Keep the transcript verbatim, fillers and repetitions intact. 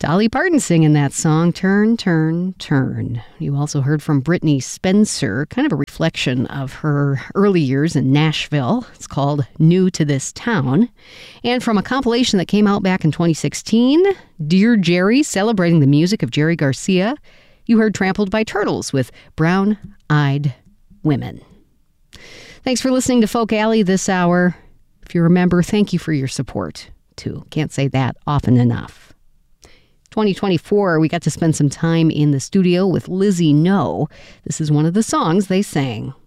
Dolly Parton singing that song, Turn, Turn, Turn. You also heard from Brittany Spencer, kind of a reflection of her early years in Nashville. It's called New to This Town. And from a compilation that came out back in twenty sixteen, Dear Jerry, celebrating the music of Jerry Garcia, you heard Trampled by Turtles with Brown Eyed Women. Thanks for listening to Folk Alley this hour. If you remember, thank you for your support, too. Can't say that often enough. twenty twenty-four, we got to spend some time in the studio with Lizzie No. This is one of the songs they sang.